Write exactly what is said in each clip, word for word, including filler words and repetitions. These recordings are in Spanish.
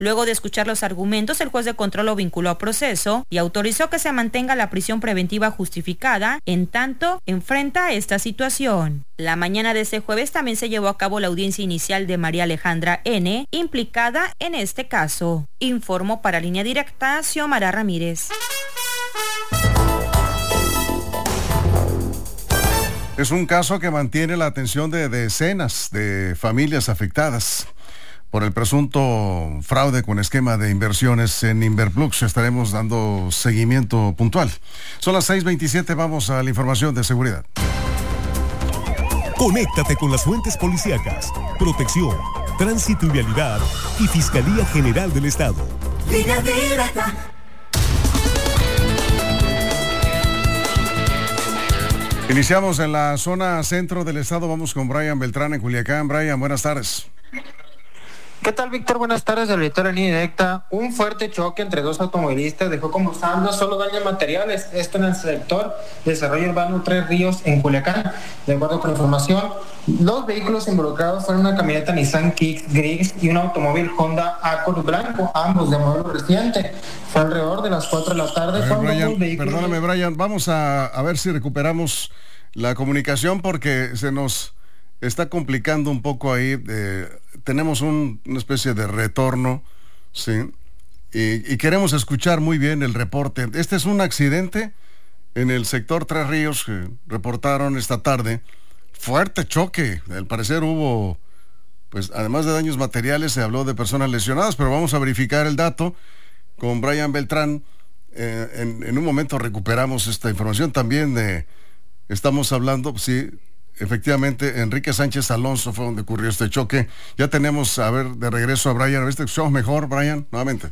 Luego de escuchar los argumentos, el juez de control lo vinculó a proceso y autorizó que se mantenga la prisión preventiva justificada, en tanto enfrenta esta situación. La mañana de este jueves también se llevó a cabo la audiencia inicial de María Alejandra N., implicada en este caso. Informó para Línea Directa Xiomara Ramírez. Es un caso que mantiene la atención de decenas de familias afectadas por el presunto fraude con esquema de inversiones en Inverplux. Estaremos dando seguimiento puntual. Son las seis veintisiete, vamos a la información de seguridad. Conéctate con las fuentes policíacas, protección, tránsito y vialidad y Fiscalía General del Estado. Línea Directa. Iniciamos en la zona centro del estado. Vamos con Brian Beltrán en Culiacán. Brian, buenas tardes. ¿Qué tal, Víctor? Buenas tardes, del editor en Línea Directa. Un fuerte choque entre dos automovilistas dejó como saldo solo daños materiales, esto en el sector Desarrollo Urbano Tres Ríos en Culiacán. De acuerdo con la información, los vehículos involucrados fueron una camioneta Nissan Kicks gris y un automóvil Honda Accord blanco, ambos de modelo reciente. Fue alrededor de las cuatro de la tarde. Ver, cuando Brian, los vehículos... Perdóname, Brian, vamos a, a ver si recuperamos la comunicación porque se nos está complicando un poco ahí. Eh, tenemos un, una especie de retorno, ¿sí? Y, y queremos escuchar muy bien el reporte. Este es un accidente en el sector Tres Ríos que reportaron esta tarde. Fuerte choque. Al parecer hubo, pues además de daños materiales, se habló de personas lesionadas, pero vamos a verificar el dato con Brian Beltrán. Eh, en, en un momento recuperamos esta información. También de, estamos hablando, sí, efectivamente, Enrique Sánchez Alonso fue donde ocurrió este choque. Ya tenemos, a ver, de regreso a Brian. ¿Viste que escuchamos mejor, Brian? Nuevamente.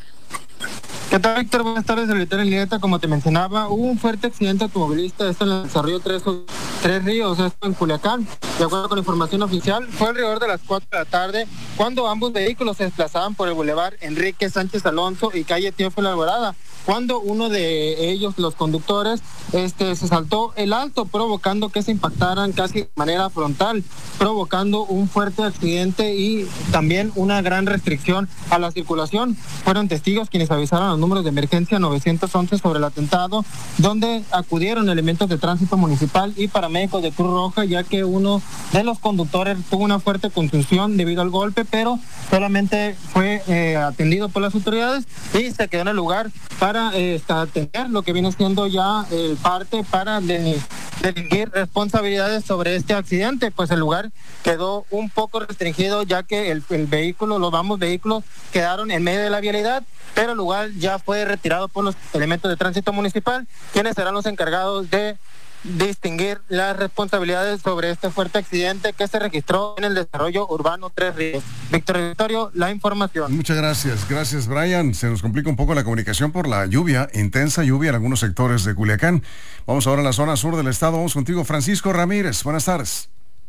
¿Qué tal, Víctor? Buenas tardes, el editor en Directa. Como te mencionaba, hubo un fuerte accidente automovilista, esto en el Desarrollo Tres, Tres Ríos, esto en Culiacán. De acuerdo con la información oficial, fue alrededor de las cuatro de la tarde cuando ambos vehículos se desplazaban por el bulevar Enrique Sánchez Alonso y calle Teófilo Alvarado, cuando uno de ellos, los conductores, este, se saltó el alto, provocando que se impactaran casi de manera frontal, provocando un fuerte accidente y también una gran restricción a la circulación. Fueron testigos quienes avisaron a los números de emergencia nueve once sobre el atentado, donde acudieron elementos de tránsito municipal y paramédicos de Cruz Roja, ya que uno de los conductores tuvo una fuerte contusión debido al golpe, pero solamente fue eh, atendido por las autoridades y se quedó en el lugar para eh, atender lo que viene siendo ya el parte para de, delinquir responsabilidades sobre este accidente. Pues el lugar quedó un poco restringido, ya que el, el vehículo, los ambos vehículos quedaron en medio de la vialidad, pero el lugar ya fue retirado por los elementos de tránsito municipal, quienes serán los encargados de distinguir las responsabilidades sobre este fuerte accidente que se registró en el Desarrollo Urbano Tres Ríos. Víctor Victorio, la información. Muchas gracias, gracias Brian. Se nos complica un poco la comunicación por la lluvia, intensa lluvia en algunos sectores de Culiacán. Vamos ahora a la zona sur del estado, vamos contigo, Francisco Ramírez, buenas tardes.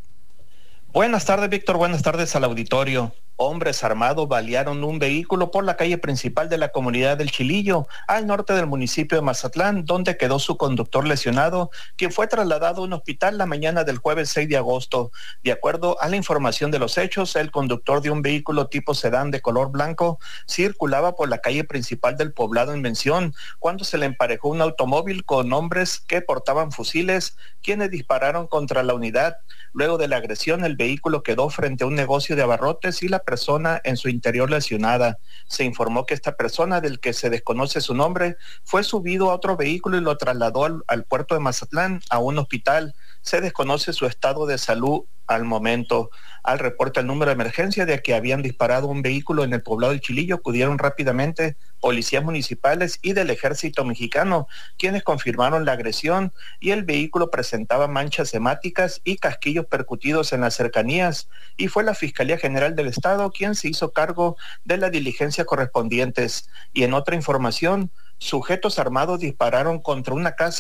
Buenas tardes, Víctor, buenas tardes al auditorio. Hombres armados balearon un vehículo por la calle principal de la comunidad del Chilillo, al norte del municipio de Mazatlán, donde quedó su conductor lesionado, quien fue trasladado a un hospital la mañana del jueves seis de agosto. De acuerdo a la información de los hechos, el conductor de un vehículo tipo sedán de color blanco circulaba por la calle principal del poblado en mención, cuando se le emparejó un automóvil con hombres que portaban fusiles, quienes dispararon contra la unidad. Luego de la agresión, el vehículo quedó frente a un negocio de abarrotes y la persona en su interior lesionada. Se informó que esta persona, del que se desconoce su nombre, fue subido a otro vehículo y lo trasladó al, al puerto de Mazatlán, a un hospital. Se desconoce su estado de salud al momento. Al reporte al número de emergencia de que habían disparado un vehículo en el poblado del Chilillo, acudieron rápidamente policías municipales y del ejército mexicano, quienes confirmaron la agresión, y el vehículo presentaba manchas hemáticas y casquillos percutidos en las cercanías, y fue la Fiscalía General del Estado quien se hizo cargo de las diligencias correspondientes. Y en otra información, sujetos armados dispararon contra una casa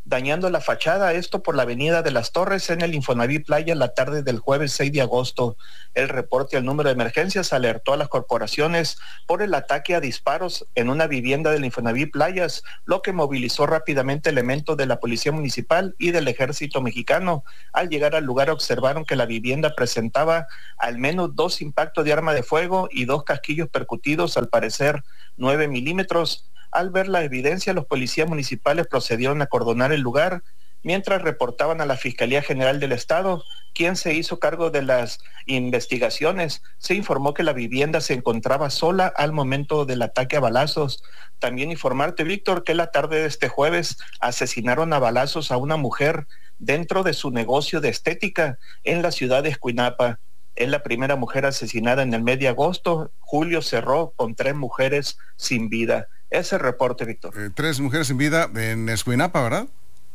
dañando la fachada, esto por la avenida de las Torres en el Infonavit Playa la tarde del jueves seis de agosto. El reporte al número de emergencias alertó a las corporaciones por el ataque a disparos en una vivienda del Infonavit Playas, lo que movilizó rápidamente elementos de la Policía Municipal y del Ejército Mexicano. Al llegar al lugar observaron que la vivienda presentaba al menos dos impactos de arma de fuego y dos casquillos percutidos, al parecer nueve milímetros. Al ver la evidencia, los policías municipales procedieron a acordonar el lugar, mientras reportaban a la Fiscalía General del Estado, quien se hizo cargo de las investigaciones. Se informó que la vivienda se encontraba sola al momento del ataque a balazos. También informarte, Víctor, que la tarde de este jueves asesinaron a balazos a una mujer dentro de su negocio de estética en la ciudad de Escuinapa. Es la primera mujer asesinada en el mes de agosto. Julio cerró con tres mujeres sin vida. Ese reporte, Víctor. Eh, tres mujeres sin vida en Escuinapa, ¿verdad?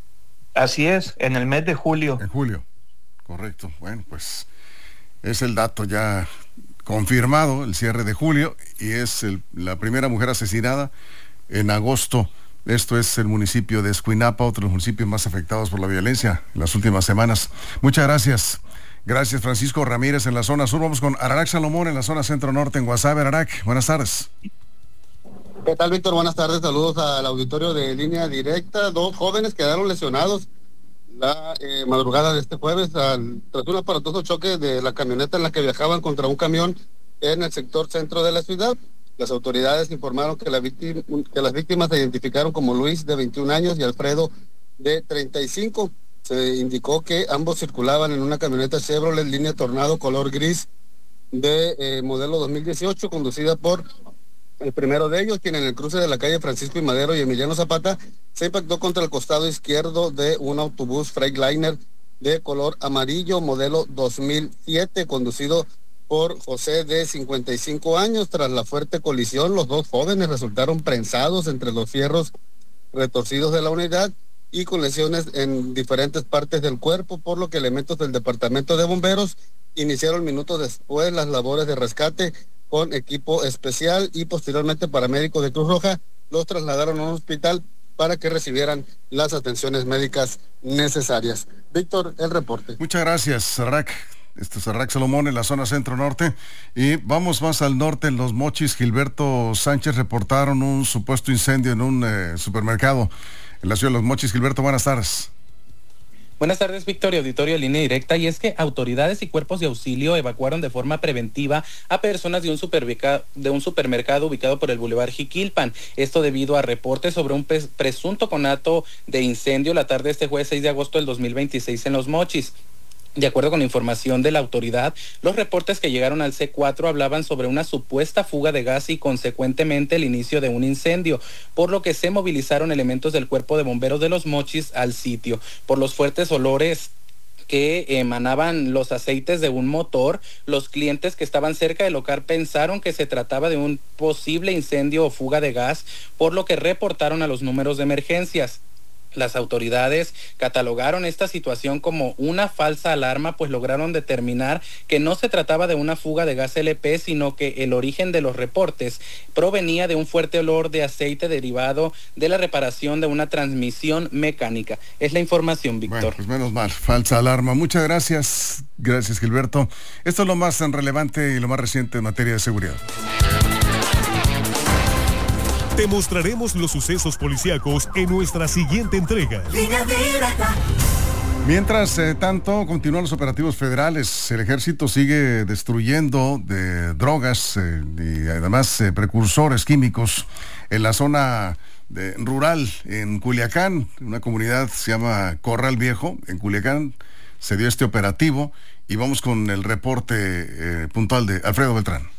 Así es, en el mes de julio. En julio, correcto. Bueno, pues es el dato ya confirmado, el cierre de julio, y es el, la primera mujer asesinada en agosto. Esto es el municipio de Escuinapa, otro de los municipios más afectados por la violencia en las últimas semanas. Muchas gracias. Gracias, Francisco Ramírez en la zona sur. Vamos con Ararac Salomón en la zona centro-norte en Guasave. Ararac, buenas tardes. ¿Qué tal, Víctor? Buenas tardes, saludos al auditorio de Línea Directa. Dos jóvenes quedaron lesionados la eh, madrugada de este jueves al, tras un aparatoso choque de la camioneta en la que viajaban contra un camión en el sector centro de la ciudad. Las autoridades informaron que, la víctima, que las víctimas se identificaron como Luis, de veintiún años, y Alfredo, de treinta y cinco. Se indicó que ambos circulaban en una camioneta Chevrolet línea Tornado color gris de eh, modelo dos mil dieciocho, conducida por el primero de ellos, quien en el cruce de la calle Francisco y Madero y Emiliano Zapata se impactó contra el costado izquierdo de un autobús Freightliner de color amarillo modelo dos mil siete, conducido por José, de cincuenta y cinco años. Tras la fuerte colisión, los dos jóvenes resultaron prensados entre los fierros retorcidos de la unidad y con lesiones en diferentes partes del cuerpo, por lo que elementos del departamento de bomberos iniciaron minutos después las labores de rescate con equipo especial, y posteriormente paramédicos de Cruz Roja los trasladaron a un hospital para que recibieran las atenciones médicas necesarias. Víctor, el reporte. Muchas gracias, Ararac. Este es Ararac Salomón en la zona centro-norte. Y vamos más al norte, en Los Mochis. Gilberto Sánchez reportaron un supuesto incendio en un eh, supermercado en la ciudad de Los Mochis. Gilberto, buenas tardes. Buenas tardes, Víctor, y auditorio de Línea Directa. Y es que autoridades y cuerpos de auxilio evacuaron de forma preventiva a personas de un, de un supermercado ubicado por el Boulevard Jiquilpan. Esto debido a reportes sobre un presunto conato de incendio la tarde de este jueves seis de agosto del dos mil veintiséis en Los Mochis. De acuerdo con información de la autoridad, los reportes que llegaron al C cuatro hablaban sobre una supuesta fuga de gas y consecuentemente el inicio de un incendio, por lo que se movilizaron elementos del Cuerpo de Bomberos de Los Mochis al sitio. Por los fuertes olores que emanaban los aceites de un motor, los clientes que estaban cerca del local pensaron que se trataba de un posible incendio o fuga de gas, por lo que reportaron a los números de emergencias. Las autoridades catalogaron esta situación como una falsa alarma, pues lograron determinar que no se trataba de una fuga de gas L P, sino que el origen de los reportes provenía de un fuerte olor de aceite derivado de la reparación de una transmisión mecánica. Es la información, Víctor. Bueno, pues menos mal, falsa alarma. Muchas gracias. Gracias, Gilberto. Esto es lo más relevante y lo más reciente en materia de seguridad. Te mostraremos los sucesos policíacos en nuestra siguiente entrega. Mientras eh, tanto, continúan los operativos federales. El ejército sigue destruyendo de drogas eh, y además eh, precursores químicos en la zona de, rural, en Culiacán. Una comunidad se llama Corral Viejo. En Culiacán se dio este operativo y vamos con el reporte eh, puntual de Alfredo Beltrán.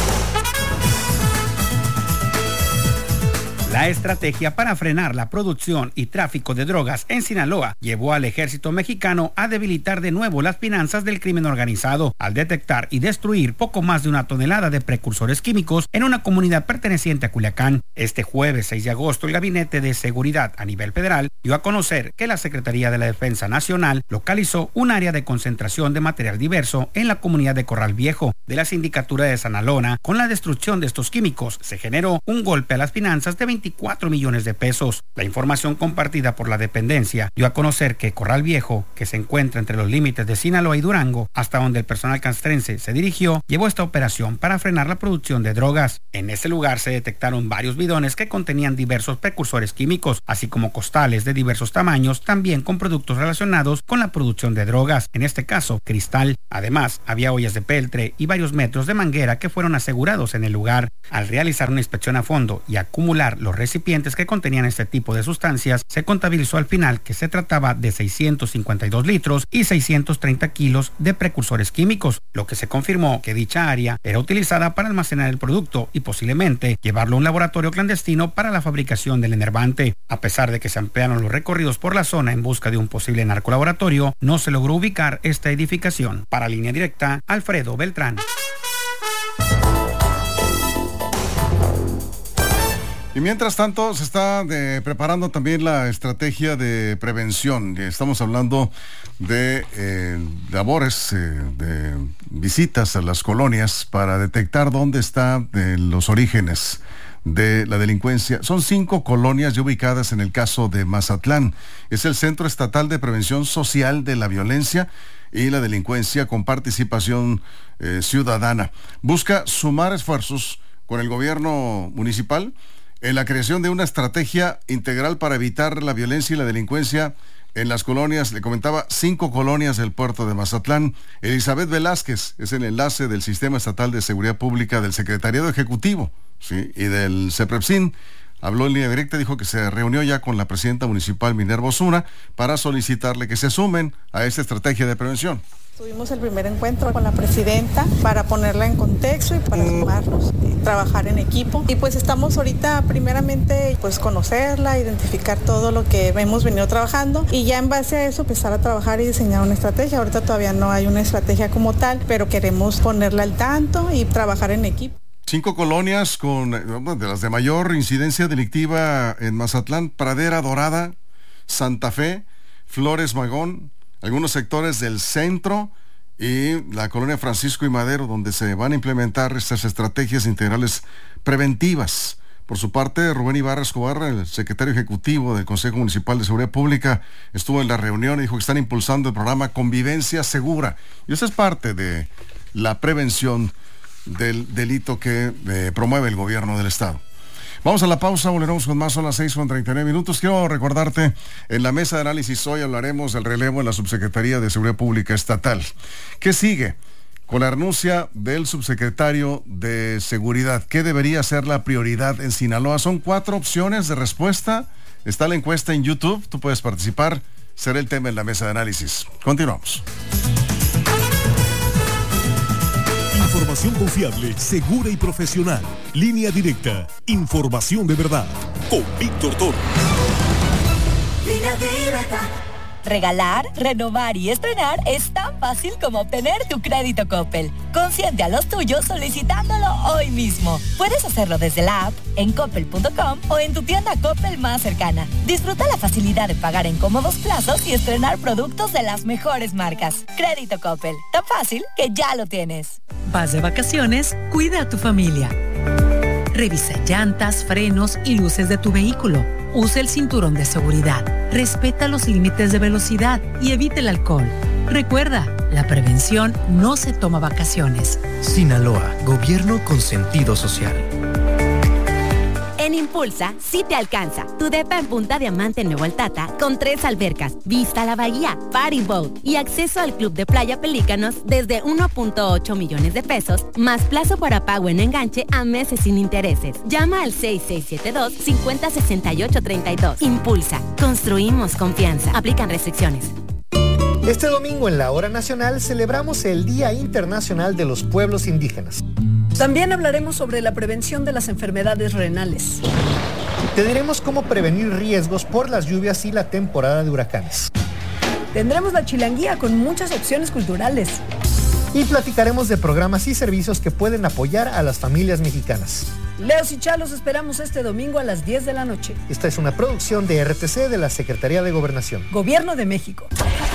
La estrategia para frenar la producción y tráfico de drogas en Sinaloa llevó al ejército mexicano a debilitar de nuevo las finanzas del crimen organizado al detectar y destruir poco más de una tonelada de precursores químicos en una comunidad perteneciente a Culiacán. Este jueves seis de agosto, el Gabinete de Seguridad a nivel federal dio a conocer que la Secretaría de la Defensa Nacional localizó un área de concentración de material diverso en la comunidad de Corral Viejo de la Sindicatura de Sinaloa. Con la destrucción de estos químicos se generó un golpe a las finanzas de veinticuatro veinticuatro millones de pesos. La información compartida por la dependencia dio a conocer que Corral Viejo, que se encuentra entre los límites de Sinaloa y Durango, hasta donde el personal castrense se dirigió, llevó esta operación para frenar la producción de drogas. En ese lugar se detectaron varios bidones que contenían diversos precursores químicos, así como costales de diversos tamaños, también con productos relacionados con la producción de drogas, en este caso, cristal. Además, había ollas de peltre y varios metros de manguera que fueron asegurados en el lugar. Al realizar una inspección a fondo y acumular los recipientes que contenían este tipo de sustancias, se contabilizó al final que se trataba de seiscientos cincuenta y dos litros y seiscientos treinta kilos de precursores químicos, lo que se confirmó que dicha área era utilizada para almacenar el producto y posiblemente llevarlo a un laboratorio clandestino para la fabricación del enervante. A pesar de que se ampliaron los recorridos por la zona en busca de un posible narcolaboratorio, no se logró ubicar esta edificación. Para Línea Directa, Alfredo Beltrán. Y mientras tanto se está de, preparando también la estrategia de prevención. Estamos hablando de eh, labores, eh, de visitas a las colonias para detectar dónde están eh, los orígenes de la delincuencia. Son cinco colonias ya ubicadas en el caso de Mazatlán. Es el Centro Estatal de Prevención Social de la Violencia y la Delincuencia con participación eh, ciudadana. Busca sumar esfuerzos con el gobierno municipal en la creación de una estrategia integral para evitar la violencia y la delincuencia en las colonias. Le comentaba, cinco colonias del puerto de Mazatlán. Elizabeth Velázquez es el enlace del Sistema Estatal de Seguridad Pública del Secretariado Ejecutivo, ¿sí?, y del CEPREPSIN. Habló en Línea Directa, dijo que se reunió ya con la presidenta municipal Minerva Osuna para solicitarle que se sumen a esta estrategia de prevención. Tuvimos el primer encuentro con la presidenta para ponerla en contexto y para sumarnos, y trabajar en equipo. Y pues estamos ahorita primeramente pues conocerla, identificar todo lo que hemos venido trabajando y ya en base a eso empezar a trabajar y diseñar una estrategia. Ahorita todavía no hay una estrategia como tal, pero queremos ponerla al tanto y trabajar en equipo. Cinco colonias con de las de mayor incidencia delictiva en Mazatlán: Pradera Dorada, Santa Fe, Flores Magón, algunos sectores del centro y la colonia Francisco y Madero, donde se van a implementar estas estrategias integrales preventivas. Por su parte, Rubén Ibarra Escobar, el secretario ejecutivo del Consejo Municipal de Seguridad Pública, estuvo en la reunión y dijo que están impulsando el programa Convivencia Segura. Y eso es parte de la prevención del delito que eh, promueve el gobierno del estado. Vamos a la pausa, volveremos con más, son las seis con treinta y nueve minutos. Quiero recordarte, en la mesa de análisis hoy hablaremos del relevo en la Subsecretaría de Seguridad Pública Estatal. ¿Qué sigue con la renuncia del subsecretario de Seguridad? ¿Qué debería ser la prioridad en Sinaloa? Son cuatro opciones de respuesta. Está la encuesta en YouTube, tú puedes participar. Será el tema en la mesa de análisis. Continuamos. Información confiable, segura y profesional. Línea Directa. Información de verdad. Con Víctor Toro. Línea Directa. Regalar, renovar y estrenar es tan fácil como obtener tu crédito Coppel. Consiente a los tuyos solicitándolo hoy mismo. Puedes hacerlo desde la app, en coppel punto com o en tu tienda Coppel más cercana. Disfruta la facilidad de pagar en cómodos plazos y estrenar productos de las mejores marcas. Crédito Coppel, tan fácil que ya lo tienes. Vas de vacaciones, cuida a tu familia. Revisa llantas, frenos y luces de tu vehículo. Usa el cinturón de seguridad. Respeta los límites de velocidad y evite el alcohol. Recuerda, la prevención no se toma vacaciones. Sinaloa, gobierno con sentido social. En Impulsa, sí te alcanza. Tu depa en Punta Diamante en Nuevo Altata, con tres albercas, vista a la bahía, party boat y acceso al club de playa Pelícanos desde uno punto ocho millones de pesos, más plazo para pago en enganche a meses sin intereses. Llama al seis seis siete dos, cinco cero seis ocho tres dos. Impulsa, construimos confianza. Aplican restricciones. Este domingo en la Hora Nacional celebramos el Día Internacional de los Pueblos Indígenas. También hablaremos sobre la prevención de las enfermedades renales. Te diremos cómo prevenir riesgos por las lluvias y la temporada de huracanes. Tendremos la chilanguía con muchas opciones culturales. Y platicaremos de programas y servicios que pueden apoyar a las familias mexicanas. Leos y Chalos esperamos este domingo a las diez de la noche. Esta es una producción de R T C de la Secretaría de Gobernación. Gobierno de México.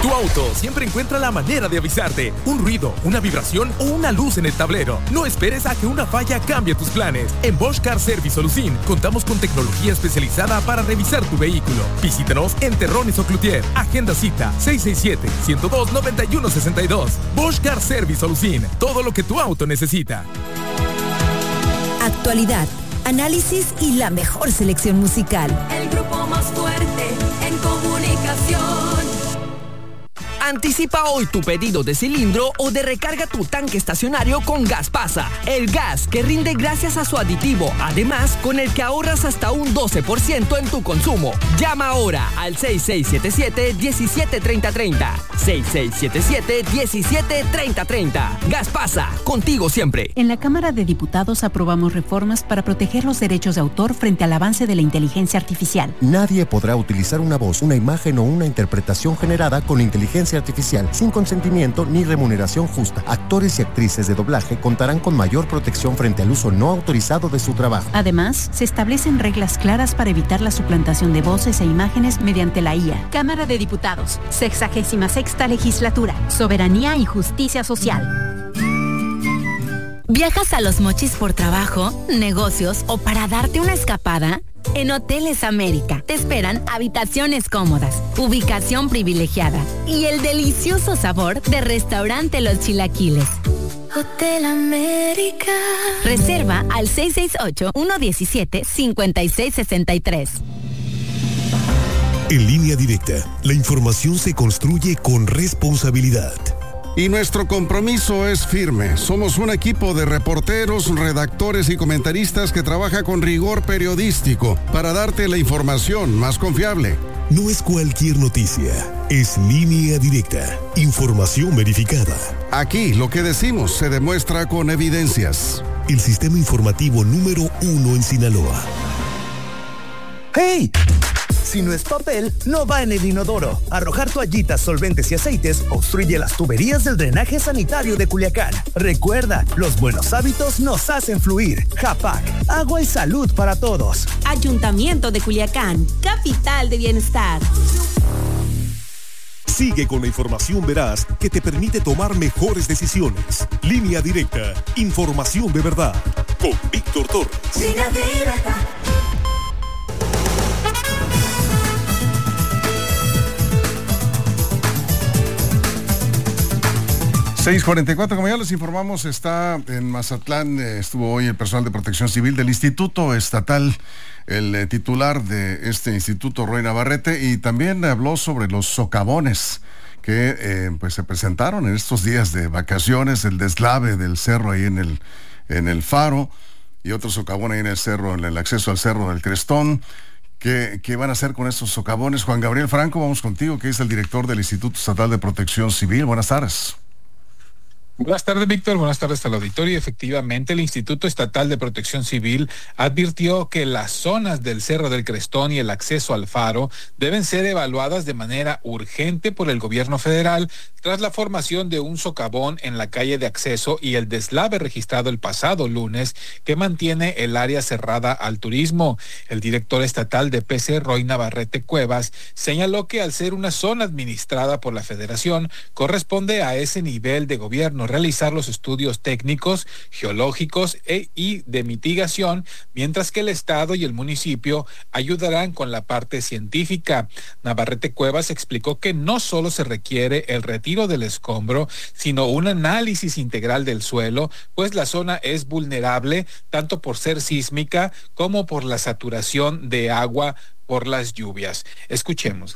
Tu auto siempre encuentra la manera de avisarte. Un ruido, una vibración o una luz en el tablero. No esperes a que una falla cambie tus planes. En Bosch Car Service Solución contamos con tecnología especializada para revisar tu vehículo. Visítanos en Terrones o Cloutier. Agenda cita seis seis siete, uno cero dos, nueve uno seis dos. Bosch Car Service Solución. Todo lo que tu auto necesita. Actualidad, análisis y la mejor selección musical. El grupo más fuerte en comunicación. Anticipa hoy tu pedido de cilindro o de recarga tu tanque estacionario con Gaspasa, el gas que rinde gracias a su aditivo, además con el que ahorras hasta un doce por ciento en tu consumo. Llama ahora al seis seis siete siete, uno siete tres cero tres cero, seis seis siete siete, uno siete tres cero tres cero. Gaspasa, contigo siempre. En la Cámara de Diputados aprobamos reformas para proteger los derechos de autor frente al avance de la inteligencia artificial. Nadie podrá utilizar una voz, una imagen o una interpretación generada con inteligencia artificial sin consentimiento ni remuneración justa. Actores y actrices de doblaje contarán con mayor protección frente al uso no autorizado de su trabajo. Además, se establecen reglas claras para evitar la suplantación de voces e imágenes mediante la I A. Cámara de Diputados, sexagésima sexta legislatura, soberanía y justicia social. ¿Viajas a Los Mochis por trabajo, negocios o para darte una escapada? En Hoteles América te esperan habitaciones cómodas, ubicación privilegiada y el delicioso sabor de Restaurante Los Chilaquiles. Hotel América. Reserva al seis seis ocho, uno uno siete, cinco seis seis tres. En Línea Directa, la información se construye con responsabilidad. Y nuestro compromiso es firme. Somos un equipo de reporteros, redactores y comentaristas que trabaja con rigor periodístico para darte la información más confiable. No es cualquier noticia, es Línea Directa, información verificada. Aquí lo que decimos se demuestra con evidencias. El sistema informativo número uno en Sinaloa. ¡Hey! Si no es papel, no va en el inodoro. Arrojar toallitas, solventes y aceites obstruye las tuberías del drenaje sanitario de Culiacán. Recuerda, los buenos hábitos nos hacen fluir. Japac, agua y salud para todos. Ayuntamiento de Culiacán, capital de bienestar. Sigue con la información veraz que te permite tomar mejores decisiones. Línea Directa, información de verdad. Con Víctor Torres. Línea Directa. seis cuarenta y cuatro, como ya les informamos, está en Mazatlán, eh, estuvo hoy el personal de Protección Civil del Instituto Estatal, el eh, titular de este instituto, Roy Navarrete, y también habló sobre los socavones que eh, pues se presentaron en estos días de vacaciones, el deslave del cerro ahí en el, en el Faro, y otro socavón ahí en el cerro, en el acceso al Cerro del Crestón. ¿Qué, ¿Qué van a hacer con estos socavones? Juan Gabriel Franco, vamos contigo, que es el director del Instituto Estatal de Protección Civil. Buenas tardes. Buenas tardes, Víctor. Buenas tardes al auditorio. Efectivamente, el Instituto Estatal de Protección Civil advirtió que las zonas del Cerro del Crestón y el acceso al Faro deben ser evaluadas de manera urgente por el gobierno federal tras la formación de un socavón en la calle de acceso y el deslave registrado el pasado lunes que mantiene el área cerrada al turismo. El director estatal de P C, Roy Navarrete Cuevas, señaló que al ser una zona administrada por la Federación, corresponde a ese nivel de gobierno realizar los estudios técnicos, geológicos e, y de mitigación, mientras que el Estado y el municipio ayudarán con la parte científica. Navarrete Cuevas explicó que no solo se requiere el retiro del escombro, sino un análisis integral del suelo, pues la zona es vulnerable tanto por ser sísmica como por la saturación de agua por las lluvias. Escuchemos.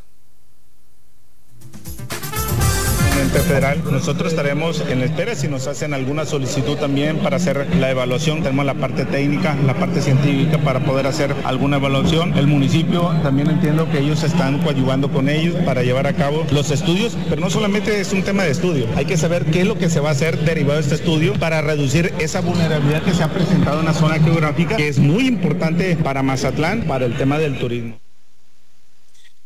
Ente federal, nosotros estaremos en espera si nos hacen alguna solicitud también para hacer la evaluación. Tenemos la parte técnica, la parte científica para poder hacer alguna evaluación. El municipio también entiendo que ellos están coadyuvando con ellos para llevar a cabo los estudios, pero no solamente es un tema de estudio, hay que saber qué es lo que se va a hacer derivado de este estudio para reducir esa vulnerabilidad que se ha presentado en la zona geográfica, que es muy importante para Mazatlán, para el tema del turismo.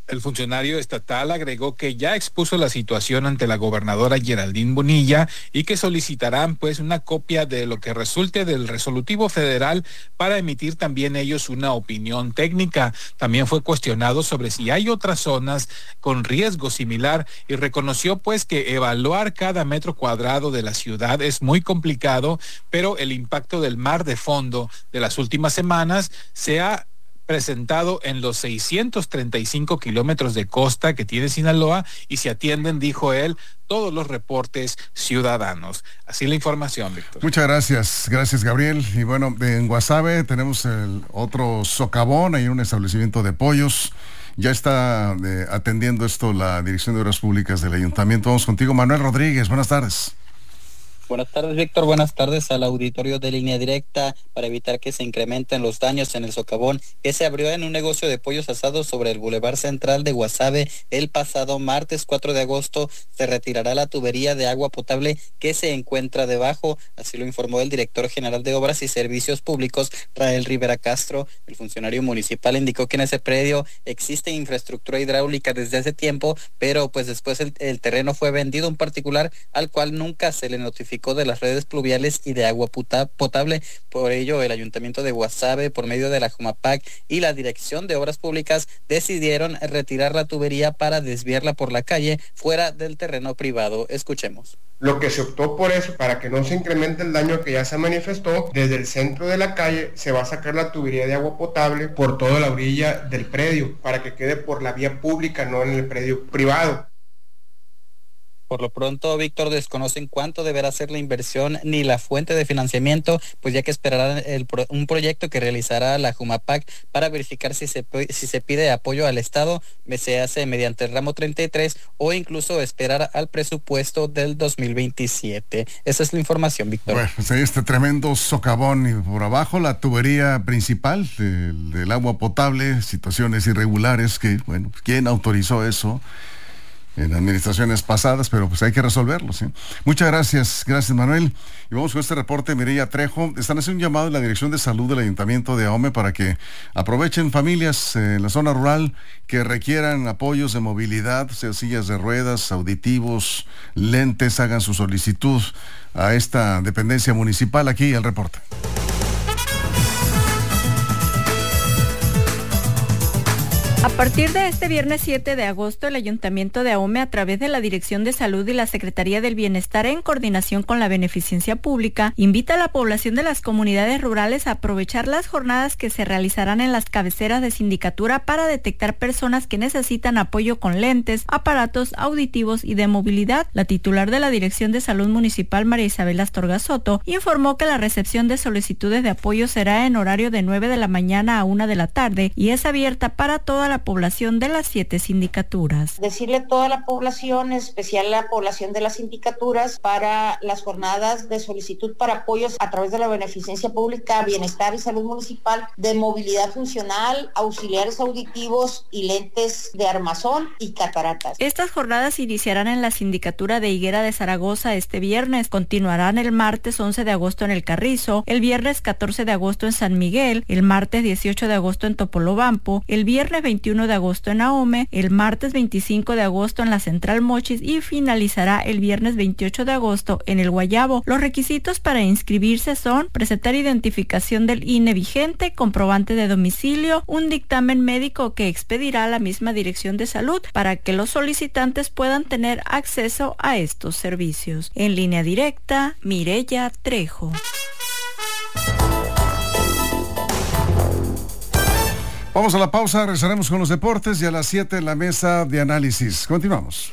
El funcionario estatal agregó que ya expuso la situación ante la gobernadora Geraldine Bonilla y que solicitarán pues una copia de lo que resulte del resolutivo federal para emitir también ellos una opinión técnica. También fue cuestionado sobre si hay otras zonas con riesgo similar y reconoció pues que evaluar cada metro cuadrado de la ciudad es muy complicado, pero el impacto del mar de fondo de las últimas semanas se ha presentado en los seiscientos treinta y cinco kilómetros de costa que tiene Sinaloa y se atienden, dijo él, todos los reportes ciudadanos. Así la información, Víctor. Muchas gracias, gracias Gabriel. Y bueno, en Guasave tenemos el otro socavón, hay un establecimiento de pollos. Ya está eh, atendiendo esto la Dirección de Obras Públicas del Ayuntamiento. Vamos contigo, Manuel Rodríguez, buenas tardes. Buenas tardes, Víctor. Buenas tardes al auditorio de Línea Directa. Para evitar que se incrementen los daños en el socavón que se abrió en un negocio de pollos asados sobre el Boulevard Central de Guasave el pasado martes cuatro de agosto, se retirará la tubería de agua potable que se encuentra debajo. Así lo informó el director general de Obras y Servicios Públicos, Rael Rivera Castro. El funcionario municipal indicó que en ese predio existe infraestructura hidráulica desde hace tiempo, pero pues después el, el terreno fue vendido a un particular al cual nunca se le notificó de las redes pluviales y de agua potable. Por ello, el Ayuntamiento de Guasave, por medio de la Jumapac y la Dirección de Obras Públicas, decidieron retirar la tubería para desviarla por la calle fuera del terreno privado. Escuchemos. Lo que se optó por eso, para que no se incremente el daño que ya se manifestó, desde el centro de la calle se va a sacar la tubería de agua potable por toda la orilla del predio, para que quede por la vía pública, no en el predio privado. Por lo pronto, Víctor, desconocen cuánto deberá ser la inversión ni la fuente de financiamiento, pues ya que esperarán el pro, un proyecto que realizará la Jumapac para verificar si se, si se pide apoyo al Estado, se hace mediante el ramo treinta y tres o incluso esperar al presupuesto del dos mil veintisiete. Esa es la información, Víctor. Bueno, pues ahí este tremendo socavón y por abajo la tubería principal del, del agua potable, situaciones irregulares que, bueno, ¿quién autorizó eso? En administraciones pasadas, pero pues hay que resolverlo, ¿sí? Muchas gracias, gracias Manuel. Y vamos con este reporte, Mireya Trejo. Están haciendo un llamado en la Dirección de Salud del Ayuntamiento de Ahome para que aprovechen familias eh, en la zona rural que requieran apoyos de movilidad, o sea, sillas de ruedas, auditivos, lentes, hagan su solicitud a esta dependencia municipal. Aquí el reporte. A partir de este viernes siete de agosto, el Ayuntamiento de Ahome, a través de la Dirección de Salud y la Secretaría del Bienestar, en coordinación con la Beneficencia Pública, invita a la población de las comunidades rurales a aprovechar las jornadas que se realizarán en las cabeceras de sindicatura para detectar personas que necesitan apoyo con lentes, aparatos auditivos y de movilidad. La titular de la Dirección de Salud Municipal, María Isabel Astorga Soto, informó que la recepción de solicitudes de apoyo será en horario de nueve de la mañana a una de la tarde y es abierta para toda la población de las siete sindicaturas. Decirle a toda la población, en especial la población de las sindicaturas, para las jornadas de solicitud para apoyos a través de la Beneficencia Pública, Bienestar y Salud Municipal, de movilidad funcional, auxiliares auditivos y lentes de armazón y cataratas. Estas jornadas iniciarán en la sindicatura de Higuera de Zaragoza este viernes, continuarán el martes once de agosto en El Carrizo, el viernes catorce de agosto en San Miguel, el martes dieciocho de agosto en Topolobampo, el viernes veintiuno de agosto en Ahome, el martes veinticinco de agosto en la Central Mochis y finalizará el viernes veintiocho de agosto en El Guayabo. Los requisitos para inscribirse son presentar identificación del I N E vigente, comprobante de domicilio, un dictamen médico que expedirá la misma Dirección de Salud para que los solicitantes puedan tener acceso a estos servicios. En Línea Directa, Mireya Trejo. Vamos a la pausa, regresaremos con los deportes y a las siete en la mesa de análisis. Continuamos.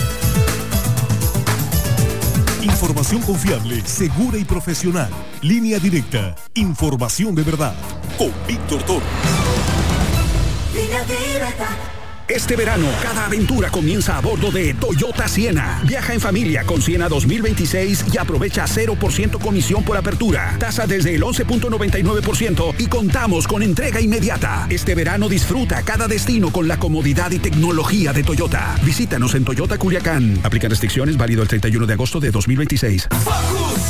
Información confiable, segura y profesional. Línea Directa. Información de verdad. Con Víctor Toro. Línea Directa. Este verano, cada aventura comienza a bordo de Toyota Siena. Viaja en familia con Siena dos mil veintiséis y aprovecha cero por ciento comisión por apertura. Tasa desde el once punto noventa y nueve por ciento y contamos con entrega inmediata. Este verano disfruta cada destino con la comodidad y tecnología de Toyota. Visítanos en Toyota Culiacán. Aplica restricciones, válido el treinta y uno de agosto de dos mil veintiséis. ¡Focus!